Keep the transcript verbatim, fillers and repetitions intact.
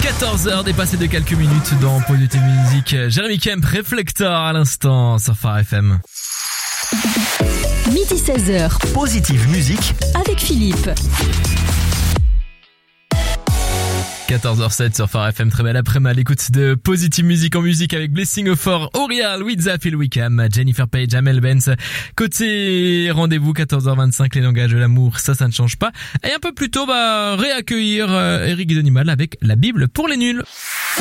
quatorze heures dépassées de quelques minutes dans Positive Music. Jérémy Kemp, Reflector à l'instant sur Phare F M. Midi seize heures. Positive Music avec Philippe. quatorze heures sept sur Phare F M, très belle après-midi à l'écoute de Positive Music en musique avec Blessing for Auria, Louisa, Phil Wickham, Jennifer Page, Amel Benz. Côté rendez-vous, quatorze heures vingt-cinq, les langages de l'amour, ça, ça ne change pas. Et un peu plus tôt, bah, réaccueillir euh, Eric Denimal avec la Bible pour les nuls.